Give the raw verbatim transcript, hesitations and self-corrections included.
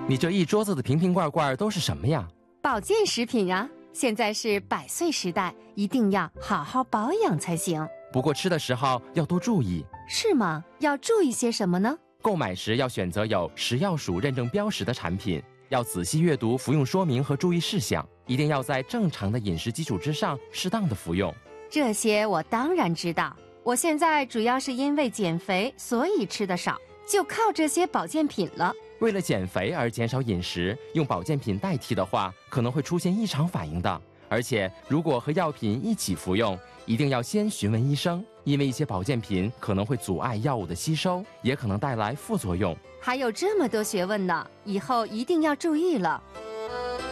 你这一桌子的瓶瓶罐罐都是什么呀？ 保健食品啊，现在是百岁时代，一定要好好保养才行。 不过吃的时候要多注意。 是吗？要注意些什么呢？ 购买时要选择有食药署认证标识的产品，要仔细阅读服用说明和注意事项，一定要在正常的饮食基础之上适当的服用。 这些我当然知道，我现在主要是因为减肥，所以吃的少，就靠这些保健品了。 为了减肥而减少饮食，用保健品代替的话，可能会出现异常反应的。而且如果和药品一起服用，一定要先询问医生，因为一些保健品可能会阻碍药物的吸收，也可能带来副作用。 还有这么多学问呢，以后一定要注意了。